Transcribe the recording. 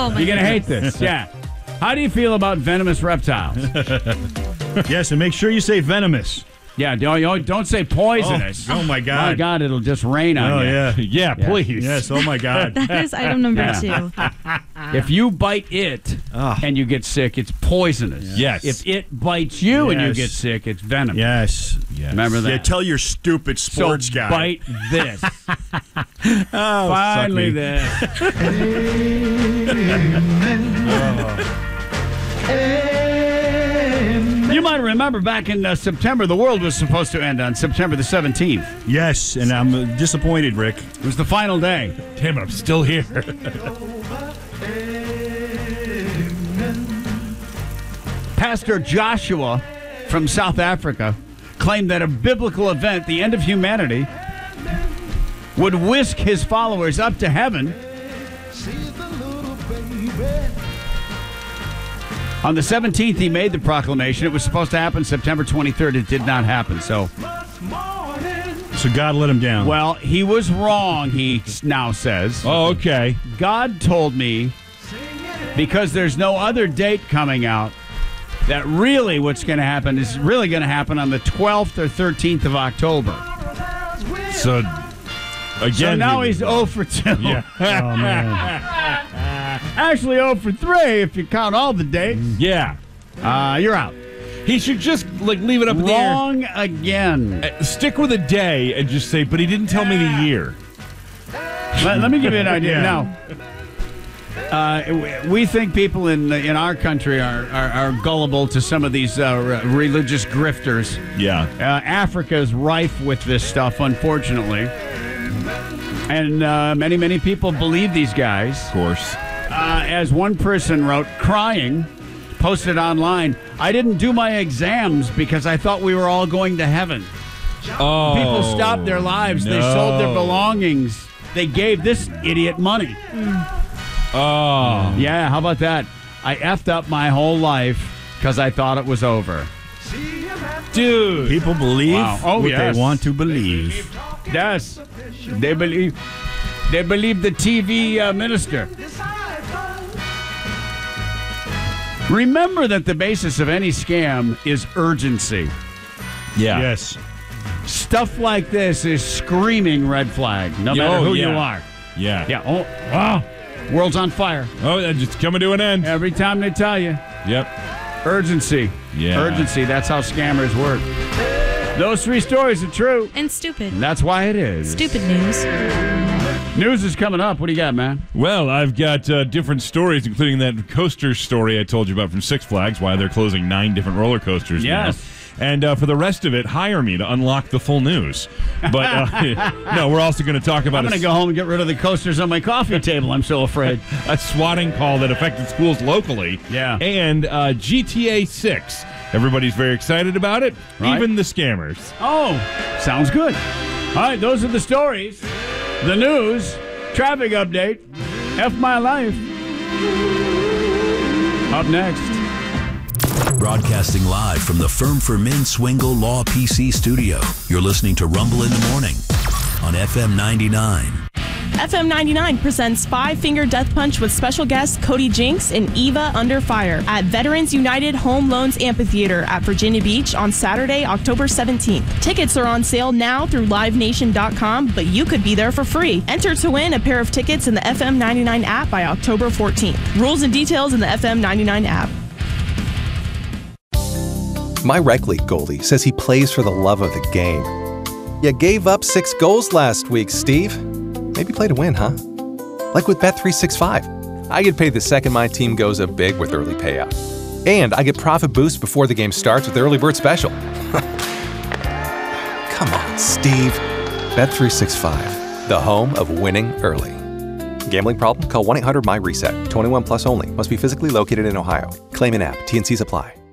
Oh, my You're going to hate goodness. this. Yeah. How do you feel about venomous reptiles? Yes, and make sure you say venomous. Yeah, don't say poisonous. Oh, my God. My God, it'll just rain on Oh, you. yeah. Yeah, please. Yes, oh, my God. That is item number 2. If you bite it and you get sick, it's poisonous. Yes. If it bites you and you Yes. get sick, it's venomous. Yes. Remember that? Yeah, tell your stupid sports so guy. bite this. Oh, Finally, suck me. this. You might remember back in September, the world was supposed to end on September the 17th. Yes, and I'm disappointed, Rick. It was the final day. Damn it, I'm still here. Pastor Joshua from South Africa claimed that a biblical event, the end of humanity, would whisk his followers up to heaven. On the 17th, he made the proclamation. It was supposed to happen September 23rd. It did not happen. So God let him down. well, he was wrong, he now says. Oh, okay. God told me, because there's no other date coming out, that really what's going to happen is really going to happen on the 12th or 13th of October. So, again. So now he's 0 for 2. Yeah. Oh, man. Actually 0 for 3 if you count all the dates. Yeah. You're out. He should just, leave it up in the air. Wrong again. Stick with a day and just say, but he didn't tell me the year. Let me give you an idea. Yeah. Now, we think people in our country are gullible to some of these religious grifters. Yeah. Africa is rife with this stuff, unfortunately. And many, many people believe these guys. Of course. As one person wrote, crying, posted online, I didn't do my exams because I thought we were all going to heaven. Oh. People stopped their lives. They sold their belongings. They gave this idiot money. Oh. Yeah, how about that? I effed up my whole life because I thought it was over. Dude. People believe Oh, what yes. they want to believe. Yes, they believe the TV minister. Remember that the basis of any scam is urgency. Yeah. Yes. Stuff like this is screaming red flag, no matter who you are. Yeah. Yeah. Oh, wow. World's on fire. Oh, that's just coming to an end. Every time they tell you. Yep. Urgency. Yeah. Urgency. That's how scammers work. Those 3 stories are true. And stupid. And that's why it is. Stupid news. News is coming up. What do you got, man? Well, I've got different stories, including that coaster story I told you about from Six Flags, why they're closing 9 different roller coasters Yes. now. And for the rest of it, hire me to unlock the full news. But no, we're also going to talk about I'm going to go home and get rid of the coasters on my coffee table. I'm so afraid. a swatting call that affected schools locally. Yeah. And GTA 6. Everybody's very excited about it, Right. even the scammers. Oh, sounds good. All right, those are the stories. The news, traffic update, F my life. Up next. Broadcasting live from the Firm for Men Swingle Law PC studio. You're listening to Rumble in the Morning on FM 99. FM 99 presents Five Finger Death Punch with special guests Cody Jinks and Eva Under Fire at Veterans United Home Loans Amphitheater at Virginia Beach on Saturday, October 17th. Tickets are on sale now through livenation.com, but you could be there for free. Enter to win a pair of tickets in the FM 99 app by October 14th. Rules and details in the FM 99 app. My rec league goalie says he plays for the love of the game. You gave up 6 goals last week, Steve. Maybe play to win, huh? Like with Bet365. I get paid the second my team goes up big with early payout. And I get profit boost before the game starts with the early bird special. Come on, Steve. Bet365, the home of winning early. Gambling problem? Call 1-800-MY-RESET. 21 plus only. Must be physically located in Ohio. Claim in app. T&Cs apply.